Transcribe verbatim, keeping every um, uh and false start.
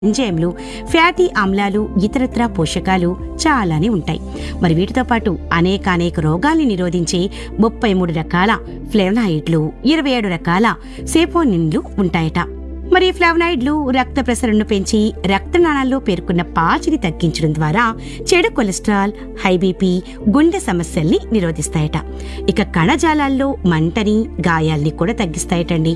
ఎంజైమ్లు, ఫ్యాటీ ఆమ్లాలు, ఇతరత్రా పోషకాలు చాలానే ఉంటాయి. మరి వీటితో పాటు అనేక అనేక రోగాల్ని నిరోధించే ముప్పై మూడు రకాల ఫ్లేవనాయిడ్లు, ఇరవై ఏడు రకాల సేపోనిన్లు ఉంటాయట. మరి ఈ ఫ్లేవనాయిడ్లు రక్త ప్రసరణను పెంచి రక్తనాళాల్లో పేరుకున్న పాచిని తగ్గించడం ద్వారా చెడు కొలెస్ట్రాల్, హై బీపీ, గుండె సమస్యల్ని నిరోధిస్తాయట. ఇక కణజాలాల్లో మంటని, గాయాల్ని కూడా తగ్గిస్తాయటండి.